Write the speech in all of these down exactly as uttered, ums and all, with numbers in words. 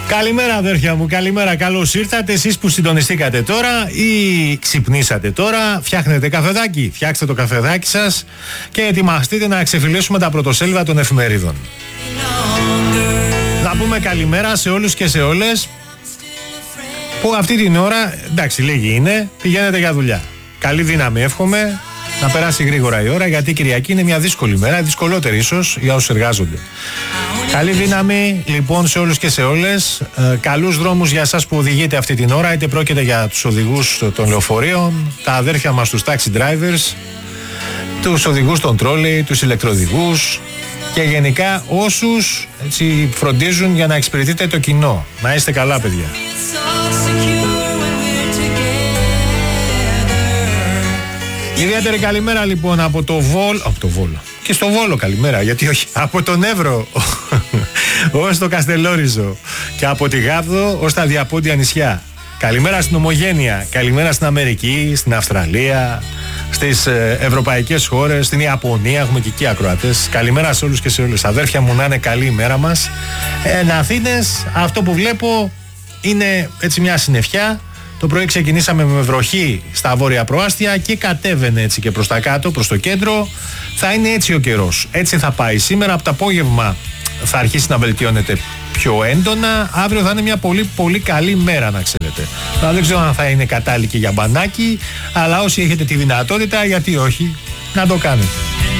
Καλημέρα αδέρφια μου, καλημέρα, καλώς ήρθατε εσείς που συντονιστήκατε τώρα ή ξυπνήσατε τώρα, φτιάχνετε καφεδάκι, φτιάξτε το καφεδάκι σας και ετοιμαστείτε να ξεφυλίσουμε τα πρωτοσέλιδα των εφημερίδων. Να πούμε καλημέρα σε όλους και σε όλες που αυτή την ώρα, εντάξει λίγοι είναι, πηγαίνετε για δουλειά. Καλή δύναμη εύχομαι, να περάσει γρήγορα η ώρα, γιατί η Κυριακή είναι μια δύσκολη μέρα, δυσκολότερη ίσως για όσους εργάζονται. Καλή δύναμη λοιπόν σε όλους και σε όλες. Ε, καλούς δρόμους για εσάς που οδηγείτε αυτή την ώρα, είτε πρόκειται για τους οδηγούς των λεωφορείων, τα αδέρφια μας τους taxi drivers, τους οδηγούς των τρόλεϊ, τους ηλεκτροδηγούς και γενικά όσους έτσι, φροντίζουν για να εξυπηρετείτε το κοινό. Να είστε καλά, παιδιά. Ιδιαίτερη καλημέρα λοιπόν από το Βόλο, από το Βόλο και στο Βόλο καλημέρα, γιατί όχι, από τον Εύρο ως το Καστελόριζο και από τη Γάβδο ως τα διαπόντια νησιά. Καλημέρα στην Ομογένεια, καλημέρα στην Αμερική, στην Αυστραλία, στις ε, ευρωπαϊκές χώρες, στην Ιαπωνία, έχουμε και εκεί ακροατές. Καλημέρα σε όλους και σε όλες. Αδέρφια μου, να είναι καλή η μέρα μας. Εν Αθήνες, αυτό που βλέπω είναι έτσι μια συννεφιά. Το πρωί ξεκινήσαμε με βροχή στα βόρεια προάστια και κατέβαινε έτσι και προς τα κάτω, προς το κέντρο. Θα είναι έτσι ο καιρός. Έτσι θα πάει. Σήμερα από το απόγευμα θα αρχίσει να βελτιώνεται πιο έντονα. Αύριο θα είναι μια πολύ πολύ καλή μέρα, να ξέρετε. Θα δεν ξέρω αν θα είναι κατάλληλη και για μπανάκι, αλλά όσοι έχετε τη δυνατότητα, γιατί όχι, να το κάνετε.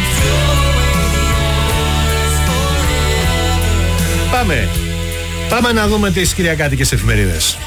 Πάμε. Πάμε να δούμε τις κυριακάτικες εφημερίδες.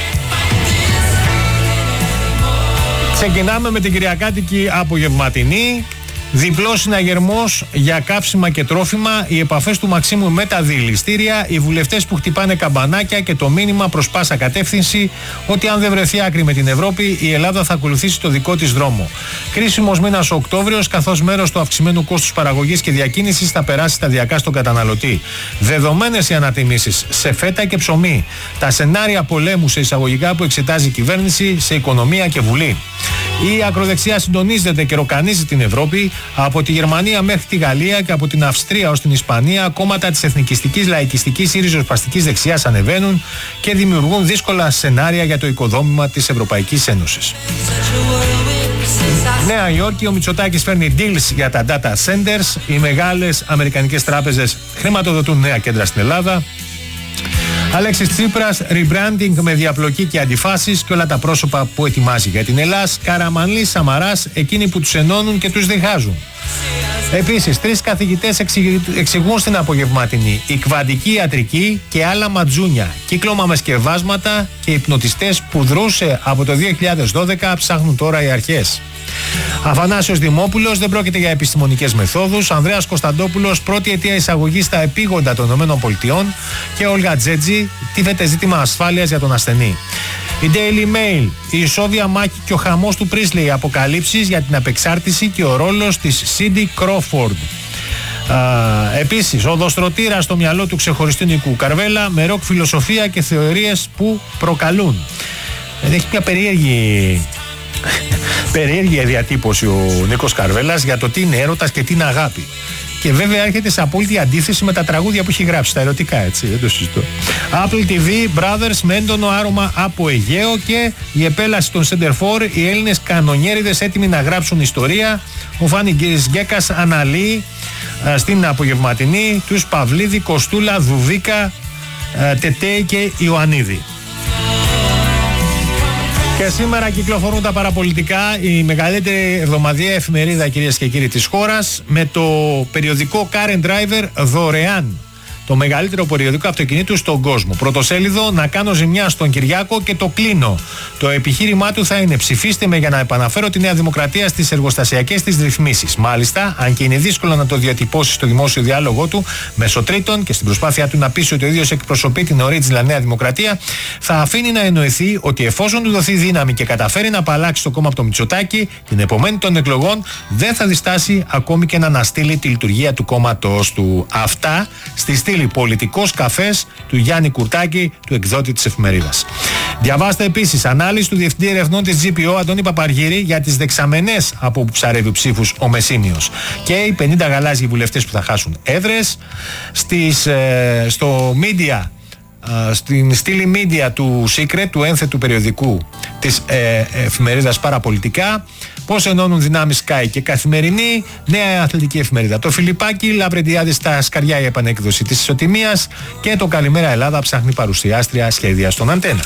Ξεκινάμε με την κυριακάτικη απογευματινή. Διπλός συναγερμός για κάψιμα και τρόφιμα, οι επαφές του Μαξίμου με τα διελιστήρια, οι βουλευτές που χτυπάνε καμπανάκια και το μήνυμα προς πάσα κατεύθυνση ότι αν δεν βρεθεί άκρη με την Ευρώπη, η Ελλάδα θα ακολουθήσει το δικό της δρόμο. Κρίσιμος μήνας ο Οκτώβριος, καθώς μέρος του αυξημένου κόστους παραγωγής και διακίνησης θα περάσει σταδιακά στον καταναλωτή. Δεδομένες οι ανατιμήσεις σε φέτα και ψωμί. Τα σενάρια πολέμου σε εισαγωγικά που εξετάζει η κυβέρνηση σε οικονομία και βουλή. Η ακροδεξιά συντονίζεται και ροκανίζει την Ευρώπη. Από τη Γερμανία μέχρι τη Γαλλία και από την Αυστρία ως την Ισπανία, κόμματα της εθνικιστικής, λαϊκιστικής ή ριζοσπαστικής δεξιάς ανεβαίνουν και δημιουργούν δύσκολα σενάρια για το οικοδόμημα της Ευρωπαϊκής Ένωσης. Νέα Υόρκη, ο Μητσοτάκης φέρνει deals για τα data centers. Οι μεγάλες αμερικανικές τράπεζες χρηματοδοτούν νέα κέντρα στην Ελλάδα. Αλέξης Τσίπρας, rebranding με διαπλοκή και αντιφάσεις και όλα τα πρόσωπα που ετοιμάζει για την Ελλάδα. Καραμανλής, Σαμαράς, εκείνοι που τους ενώνουν και τους διχάζουν. Επίσης, τρεις καθηγητές εξηγούν στην απογευματινή η κβαντική ιατρική και άλλα ματζούνια. Κύκλωμα με σκευάσματα και υπνοτιστές που δρούσε από το δύο χιλιάδες δώδεκα ψάχνουν τώρα οι αρχές. Αφανάσιος Δημόπουλος, δεν πρόκειται για επιστημονικές μεθόδους. Ανδρέας Κωνσταντόπουλος, πρώτη αιτία εισαγωγή στα επίγοντα των ΗΠΑ. Και Όλγα Τζέτζη, τίθεται ζήτημα ασφάλειας για τον ασθενή. Η Daily Mail, η ισόβια μάχη και ο χαμός του Πρίσλεϊ, αποκαλύψεις για την απεξάρτηση και ο ρόλος της Σίντι Κρόφορντ. Επίσης, ο οδοστρωτήρας στο μυαλό του ξεχωριστού Νικού Καρβέλα, με ροκ φιλοσοφία και θεωρίες που προκαλούν. Έχει μια περίεργη περίεργη διατύπωση ο Νίκος Καρβέλας για το τι είναι έρωτας και τι είναι αγάπη. Και βέβαια έρχεται σε απόλυτη αντίθεση με τα τραγούδια που έχει γράψει, τα ερωτικά, έτσι, δεν το συζητώ. Apple τι βι, Brothers με έντονο άρωμα από Αιγαίο και η επέλαση των Σεντερφόρ, οι Έλληνες κανονιέριδες έτοιμοι να γράψουν ιστορία. Ο Φάνης Γκέκας αναλύει α, στην απογευματινή τους Παυλίδη, Κοστούλα, Δουβίκα, Τετέη και Ιωαννίδη. Και σήμερα κυκλοφορούν τα παραπολιτικά, η μεγαλύτερη εβδομαδιαία εφημερίδα, κυρίες και κύριοι, της χώρας, με το περιοδικό Car and Driver δωρεάν. Το μεγαλύτερο περιοδικό αυτοκινήτου στον κόσμο. Πρωτοσέλιδο, να κάνω ζημιά στον Κυριάκο και το κλείνω. Το επιχείρημά του θα είναι ψηφίστε με για να επαναφέρω τη Νέα Δημοκρατία στις εργοστασιακές της ρυθμίσεις. Μάλιστα, αν και είναι δύσκολο να το διατυπώσει στο δημόσιο διάλογο του, μέσω τρίτων και στην προσπάθειά του να πείσει ότι ο ίδιος εκπροσωπεί την original Νέα Δημοκρατία, θα αφήνει να εννοηθεί ότι εφόσον του δοθεί δύναμη και καταφέρει να απαλλάξει το κόμμα από το Μητσοτάκη, την επομένη των εκλογών δεν θα διστάσει ακόμη και να αναστείλει τη λειτουργία του κόμματος του. Αυτά στη στήλη πολιτικός καφές του Γιάννη Κουρτάκη, του εκδότη της εφημερίδας. Διαβάστε επίσης ανάλυση του Διευθυντή Ερευνών της τζι πι ο Αντώνη Παπαργύρη για τις δεξαμενές από που ψαρεύει ψήφους ο Μεσίνιος και οι πενήντα γαλάζιοι βουλευτές που θα χάσουν έδρες. Στις, ε, στο Media στην στήλη media του Secret, του ένθετου περιοδικού της ε, εφημερίδας Παραπολιτικά, πώς ενώνουν δυνάμεις Sky και Καθημερινή, νέα αθλητική εφημερίδα. Το Φιλιππάκι, Λαβρεντιάδη στα σκαριά η επανέκδοση της Ισοτιμίας και το Καλημέρα Ελλάδα ψάχνει παρουσιάστρια σχέδια στον Αντένα.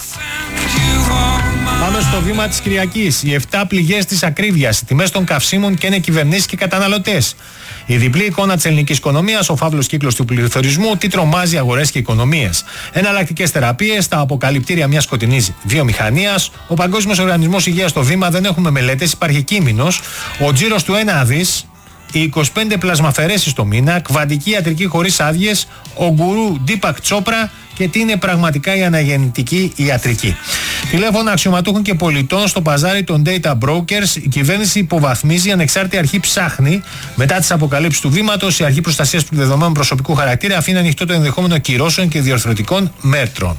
Πάμε στο βήμα της Κυριακής. Οι εφτά πληγές της ακρίβειας, οι τιμές των καυσίμων και είναι κυβερνήσεις και καταναλωτές. Η διπλή εικόνα της ελληνικής οικονομίας, ο φαύλος κύκλος του πληθωρισμού, τι τρομάζει αγορές και οικονομίες. Εναλλακτικές θεραπείες, τα αποκαλυπτήρια μιας σκοτεινής βιομηχανίας. Ο Παγκόσμιος Οργανισμός Υγείας στο βήμα, δεν έχουμε μελέτες, υπάρχει κείμενος. Ο τζίρος του ένα δις. Οι είκοσι πέντε πλασμαφαιρέσεις το μήνα, κβαντική ιατρική χωρίς άδειες, ο γκουρού Ντίπακ Τσόπρα και τι είναι πραγματικά η αναγεννητική ιατρική. Τηλέφωνα αξιωματούχων και πολιτών στο παζάρι των data brokers. Η κυβέρνηση υποβαθμίζει, η ανεξάρτητη αρχή ψάχνει. Μετά τις αποκαλύψεις του βήματος, η αρχή προστασίας του δεδομένου προσωπικού χαρακτήρα αφήνει ανοιχτό το ενδεχόμενο κυρώσεων και διορθωτικών μέτρων.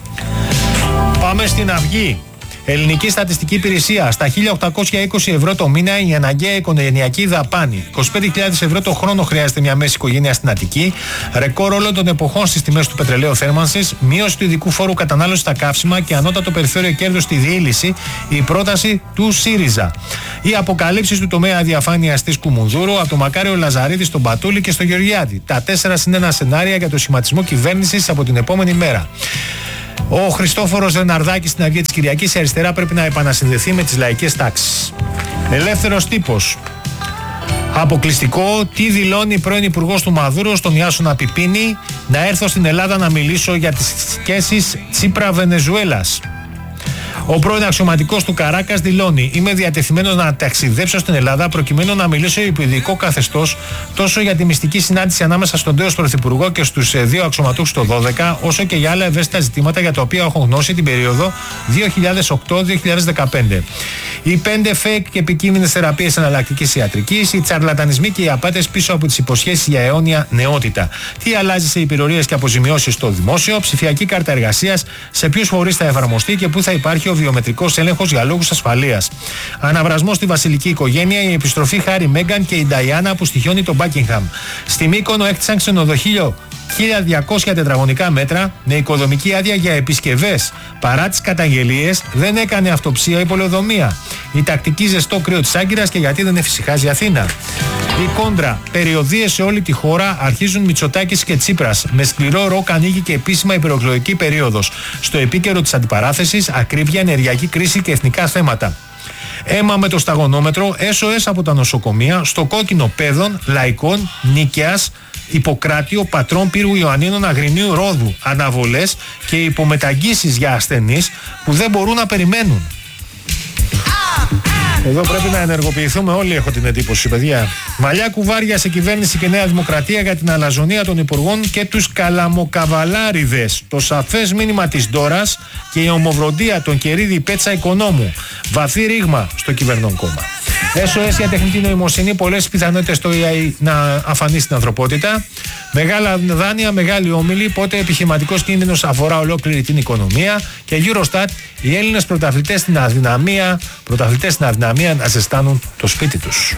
Πάμε στην Αυγή. Ελληνική Στατιστική Υπηρεσία. Στα χίλια οκτακόσια είκοσι ευρώ το μήνα η αναγκαία οικογενειακή δαπάνη. είκοσι πέντε χιλιάδες ευρώ το χρόνο χρειάζεται μια μέση οικογένεια στην Αττική. Ρεκόρ όλων των εποχών στις τιμές του πετρελαίου θέρμανσης. Μείωση του ειδικού φόρου κατανάλωσης στα καύσιμα και ανώτατο περιθώριο κέρδους στη διήλυση. Η πρόταση του ΣΥΡΙΖΑ. Οι αποκαλύψεις του τομέα διαφάνειας της Κουμουνδούρου από το Μακάριο Λαζαρίδη στον Πατούλη και στο Γεωργιάδη. Τα τέσσερα συν ένα σενάρια για το σχηματισμό κυβέρνησης από την επόμενη μέρα. Ο Χριστόφορος Λεναρδάκης στην Αυγή της Κυριακής, η αριστερά πρέπει να επανασυνδεθεί με τις λαϊκές τάξεις. Ελεύθερος τύπος. Αποκλειστικό, τι δηλώνει η πρώην υπουργός του Μαδούρο στον Ιάσονα Πιπίνη, να έρθω στην Ελλάδα να μιλήσω για τις σχέσεις Τσίπρα-Βενεζουέλας. Ο πρώην αξιωματικός του Καράκας δηλώνει: είμαι διατεθειμένος να ταξιδέψω στην Ελλάδα προκειμένου να μιλήσω υπό ειδικό καθεστώς τόσο για τη μυστική συνάντηση ανάμεσα στον τέος πρωθυπουργό και στους δύο αξιωματούχους το δώδεκα, όσο και για άλλα ευαίσθητα ζητήματα για τα οποία έχω γνώση την περίοδο δύο χιλιάδες οκτώ δύο χιλιάδες δεκαπέντε. Οι πέντε fake και επικίνδυνες θεραπείες εναλλακτικής ιατρικής, οι τσαρλατανισμοί και οι απάτες πίσω από τις υποσχέσεις για αιώνια νεότητα. Τι αλλάζει σε υπηρορίες και αποζημιώσεις στο δημόσιο, ψηφιακή κάρτα εργασίας, σε ποιους φορείς θα εφαρμοστεί και πού θα υπάρχει ο βιομετρικός έλεγχος για λόγους ασφαλείας. Αναβρασμός στη βασιλική οικογένεια, η επιστροφή Χάρι Μέγκαν και η Νταϊάννα που στοιχιώνει τον Μπάκιγχαμ. Στη Μύκονο έκτισαν ξενοδοχείο χίλια διακόσια τετραγωνικά μέτρα με οικοδομική άδεια για επισκευές. Παρά τις καταγγελίες, δεν έκανε αυτοψία η πολεοδομία. Η τακτική ζεστό κρύο της Άγκυρας και γιατί δεν εφησυχάζει η Αθήνα. Η κόντρα. Περιοδίες σε όλη τη χώρα αρχίζουν Μητσοτάκης και Τσίπρας. Με σκληρό ροκ ανοίγει και επίσημα η προεκλογική περίοδος. Στο επίκαιρο της αντιπαράθεσης, ακρίβεια, ενεργειακή κρίση και εθνικά θέματα. Αίμα με το σταγονόμετρο, ες ο ες από τα νοσοκομεία, στο κόκκινο παιδών, λαϊκών, Νίκαιας, Ιπποκράτιο, Πατρών, Πύργου, Ιωαννίνων, Αγρινίου, Ρόδου, αναβολές και υπομεταγγίσεις για ασθενείς που δεν μπορούν να περιμένουν. Εδώ πρέπει να ενεργοποιηθούμε όλοι, έχω την εντύπωση, παιδιά. Μαλλιά κουβάρια σε κυβέρνηση και Νέα Δημοκρατία για την αλαζονία των υπουργών και τους καλαμοκαβαλάριδες. Το σαφές μήνυμα της Ντόρας και η ομοβροντία των Κερίδη Πέτσα Οικονόμου. Βαθύ ρήγμα στο κυβερνών κόμμα. ες ο ες για τεχνητή νοημοσύνη, πολλές πιθανότητες το έι άι να αφανεί στην ανθρωπότητα. Μεγάλα δάνεια, μεγάλη όμιλη, πότε επιχειρηματικός κίνδυνος αφορά ολόκληρη την οικονομία. Και Eurostat, οι Έλληνες πρωταθλητές στην αδυναμία, πρωταθλητές στην αδυναμία να ζεστάνουν το σπίτι τους.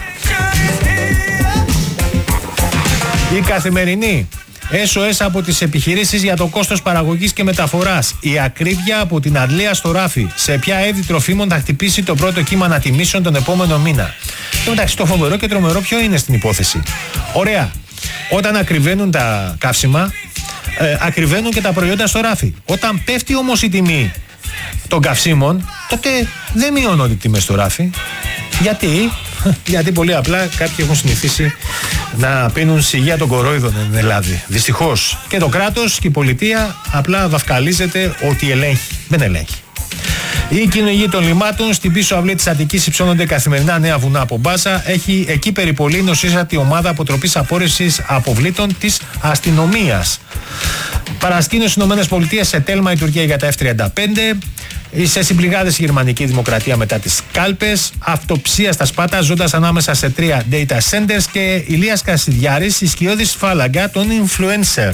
Η Καθημερινή. ες ο ες από τις επιχειρήσεις για το κόστος παραγωγής και μεταφοράς. Η ακρίβεια από την Αντλία στο ράφι. Σε ποια είδη τροφίμων θα χτυπήσει το πρώτο κύμα ανατιμήσεων τον επόμενο μήνα. Και μεταξύ το φοβερό και τρομερό ποιο είναι στην υπόθεση. Ωραία. Όταν ακριβένουν τα καύσιμα, ε, ακριβένουν και τα προϊόντα στο ράφι. Όταν πέφτει όμως η τιμή των καυσίμων, τότε δεν μειώνονται οι τιμές στο ράφι. Γιατί? Γιατί πολύ απλά κάποιοι έχουν συνηθίσει να πίνουν σιγεία των κορόιδων εν Ελλάδη. Δυστυχώς. Και το κράτος και η πολιτεία απλά δαυκαλίζεται ότι ελέγχει. Δεν ελέγχει. Η κυνηγή των λιμάτων στην πίσω αυλή της Αττικής υψώνονται καθημερινά νέα βουνά από μπάζα. Έχει εκεί περιπολή νοσήσατη ομάδα αποτροπής απόρρευσης αποβλήτων της αστυνομίας. Παρασκήνωση στις ΗΠΑ σε τέλμα η Τουρκία για τα εφ τριάντα πέντε. Σε συμπληγάδες η Γερμανική Δημοκρατία μετά τις κάλπες. Αυτοψία στα Σπάτα ζώντας ανάμεσα σε τρία data centers. Και Ηλίας Κασιδιάρης, η σκιώδης φάλαγγα των influencer.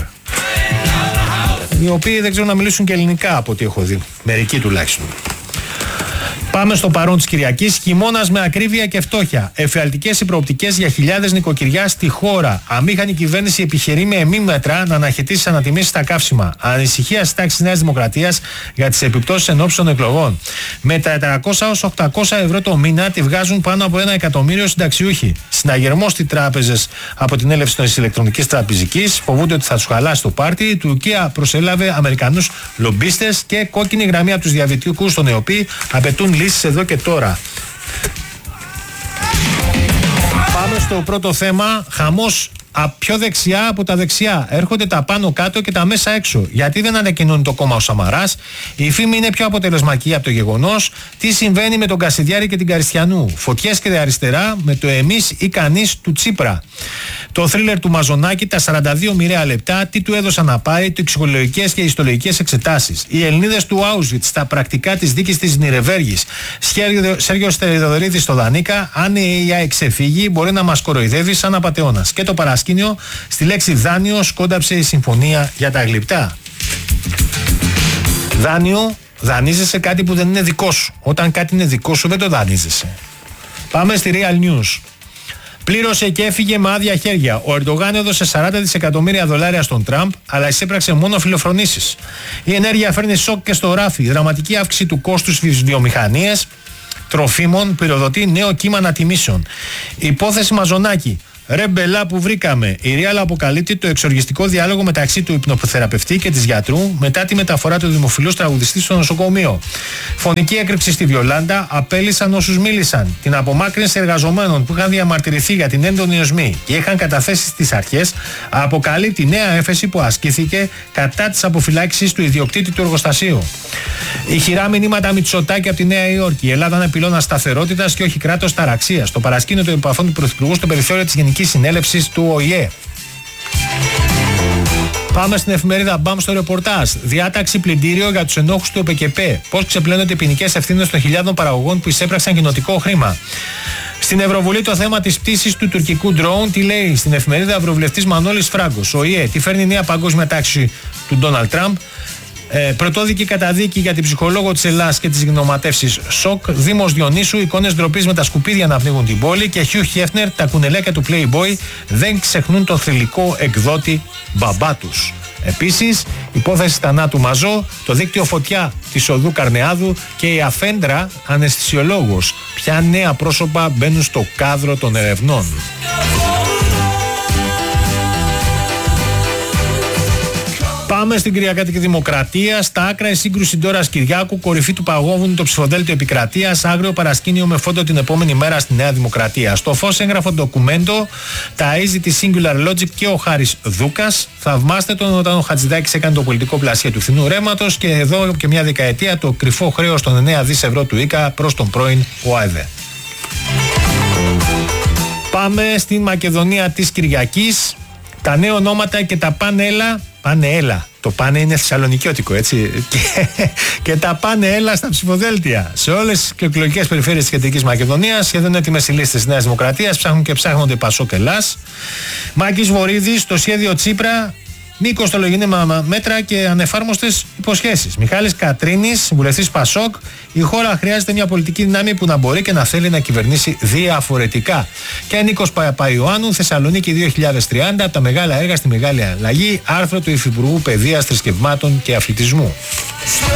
Οι οποίοι δεν ξέρουν να μιλήσουν και ελληνικά από ό,τι έχω δει. Μερικοί τουλάχιστον. Πάμε στο παρόν της Κυριακής. Χειμώνας με ακρίβεια και φτώχεια. Εφιαλτικές υπροοπτικές για χιλιάδες νοικοκυριά στη χώρα. Αμήχανη κυβέρνηση επιχειρεί με εμή μέτρα να αναχαιτήσει ανατιμήσεις στα καύσιμα. Ανησυχία στις τάξεις της Νέας Δημοκρατίας για τις επιπτώσεις ενόψει των εκλογών. Με τα τετρακόσια έως οκτακόσια ευρώ το μήνα τη βγάζουν πάνω από ένα εκατομμύριο συνταξιούχοι. Συναγερμός στις τράπεζες από την έλευση της ηλεκτρονικής τραπεζικής. Φοβούνται ότι θα τους χαλάσει το πάρτι. Η Τουρκία προσέλαβε Αμερικανούς λομπίστες και κόκκινη γραμμή από τους διαβητικούς των ΕΟΠΗ απαιτούν λύσεις εδώ και τώρα. Πάμε στο πρώτο θέμα. Χαμός πιο δεξιά από τα δεξιά. Έρχονται τα πάνω κάτω και τα μέσα έξω. Γιατί δεν ανακοινώνει το κόμμα ο Σαμαράς. Η φήμη είναι πιο αποτελεσματική από το γεγονός. Τι συμβαίνει με τον Κασιδιάρη και την Καριστιανού. Φωτιές και αριστερά με το εμείς ή κανείς του Τσίπρα. Το θρίλερ του Μαζονάκη, τα σαράντα δύο μοιραία λεπτά, τι του έδωσαν να πάει, τοξικολογικές και ιστολογικές εξετάσεις. Οι Ελληνίδες του Auschwitz, τα πρακτικά της δίκης της Νιρεβέργης. Σέργιος Στεριδωρίδης στο Δανίκα, αν η ΕΑ ξεφύγει, μπορεί να μας κοροϊδεύει σαν απατεώνας. Και το παρασκήνιο, στη λέξη δάνειο σκόνταψε η συμφωνία για τα γλυπτά. Δάνειο, δανείζεσαι κάτι που δεν είναι δικό σου. Όταν κάτι είναι δικό σου, δεν το δανείζεσαι. Πάμε στη Real News. Πλήρωσε και έφυγε με άδεια χέρια. Ο Ερντογάν έδωσε σαράντα δισεκατομμύρια δολάρια στον Τραμπ, αλλά εισέπραξε μόνο φιλοφρονήσεις. Η ενέργεια φέρνει σοκ και στο ράφι. Η δραματική αύξηση του κόστους στις βιομηχανίες τροφίμων πυροδοτεί νέο κύμα ανατιμήσεων. Υπόθεση Μαζονάκη. Ρε μπελά που βρήκαμε. Η Real αποκαλύπτει το εξοργιστικό διάλογο μεταξύ του υπνοθεραπευτή και της γιατρού μετά τη μεταφορά του δημοφιλούς τραγουδιστή στο νοσοκομείο. Φωνική έκρηξη στη Βιολάντα, απέλησαν όσους μίλησαν. Την απομάκρυνση εργαζομένων που είχαν διαμαρτυρηθεί για την έντονη οσμή και είχαν καταθέσει στις αρχές, αποκαλύπτει νέα έφεση που ασκήθηκε κατά της αποφυλάκησης του ιδιοκτήτη του εργοστασίου. Ηχηρά μηνύματα Μητσοτάκη από τη Νέα Υόρκη. Η Ελλάδα είναι πυλώνας σταθερότητας και όχι κράτος ταραξίας. Το παρασκήνιο των επαφών του Πρωθυπουργού στο περιθώριο της Γενικής Συνέλευσης του Ο Η Ε. Πάμε στην εφημερίδα Μπαμ στο ρεπορτάζ. Διάταξη πλυντήριο για τους ενόχους του ΕΠΕΚΕΠΕ. Πώς ξεπλένονται ποινικές ευθύνες των χιλιάδων παραγωγών που εισέπραξαν κοινοτικό χρήμα. Στην Ευρωβουλή το θέμα της πτήσης του τουρκικού ντρόουν. Τι λέει στην εφημερίδα Ευρωβουλευτής Μανώλης Φράγκος. Ο Η Ε. Τι φέρνει η νέα παγκόσμια τάξη του Ντόναλντ Τραμπ. Ε, πρωτόδικη καταδίκη για την ψυχολόγο της Ελλάς και τις γνωματεύσεις σοκ. Δήμος Διονύσου, εικόνες ντροπής με τα σκουπίδια να πνίγουν την πόλη. Και Χιου Χέφνερ, τα κουνελέκια του Playboy δεν ξεχνούν τον θρυλικό εκδότη μπαμπά τους. Επίσης, υπόθεση θανάτου Μαζό, το δίκτυο φωτιά της οδού Καρνεάδου και η αφέντρα αναισθησιολόγος. Ποια νέα πρόσωπα μπαίνουν στο κάδρο των ερευνών. Πάμε στην Κυριακάτικη Δημοκρατία. Στα άκρα η σύγκρουση Ντόρας Κυριάκου, κορυφή του παγόβουνου το ψηφοδέλτιο επικρατείας, άγριο παρασκήνιο με φόντο την επόμενη μέρα στη Νέα Δημοκρατία. Στο φως έγγραφο ντοκουμέντο, τα Easy της Singular Logic και ο Χάρης Δούκας. Θαυμάστε τον όταν ο Χατζηδάκης έκανε το πολιτικό πλασιέ του φθηνού ρεύματος και εδώ και μια δεκαετία το κρυφό χρέος των εννέα δισεκατομμύρια ευρώ του ΙΚΑ προς τον πρώην ΟΑΕΔΕ. Πάμε στην Μακεδονία της Κυριακής. Τα νέα ονόματα και τα πάνελα. Πάνε έλα. Το πάνε είναι θεσσαλονικιώτικο, έτσι. Και, και τα πάνε έλα στα ψηφοδέλτια. Σε όλες τις εκλογικές περιφέρειες της Κεντρικής Μακεδονίας, σχεδόν έτοιμες οι λίστες της Νέας Δημοκρατίας, ψάχνουν και ψάχνονται Πασόκ Ελλάς. Μάκης Βορίδης, το σχέδιο Τσίπρα, μη κοστολογηνά μέτρα και ανεφάρμοστες υποσχέσεις. Μιχάλης Κατρίνης, βουλευτής Πασόκ, η χώρα χρειάζεται μια πολιτική δύναμη που να μπορεί και να θέλει να κυβερνήσει διαφορετικά. Και Νίκος Παπαϊωάννου, Θεσσαλονίκη δύο χιλιάδες τριάντα, από τα μεγάλα έργα στη μεγάλη αλλαγή, άρθρο του Υφυπουργού Παιδείας, Θρησκευμάτων και Αθλητισμού.